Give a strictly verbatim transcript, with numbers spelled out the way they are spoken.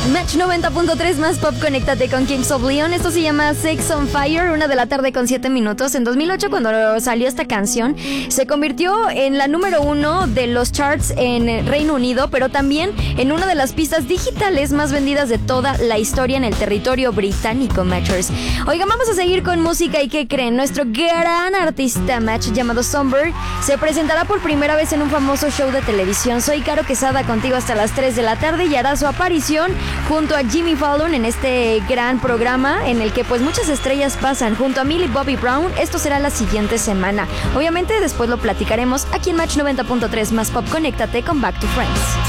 Match noventa punto tres más pop, conéctate con Kings of Leon. Esto se llama Sex on Fire, una de la tarde con siete minutos. En dos mil ocho, cuando salió esta canción, se convirtió en la número uno de los charts en Reino Unido, pero también en una de las pistas digitales más vendidas de toda la historia en el territorio británico, Matchers. Oigan, vamos a seguir con música. ¿Y qué creen? Nuestro gran artista Match, llamado Songbird, se presentará por primera vez en un famoso show de televisión. Soy Caro Quesada, contigo hasta las tres de la tarde, y hará su aparición junto a Jimmy Fallon en este gran programa en el que pues muchas estrellas pasan, junto a Millie Bobby Brown. Esto será la siguiente semana. Obviamente después lo platicaremos aquí en Match noventa punto tres más pop. Conéctate con Back to Friends.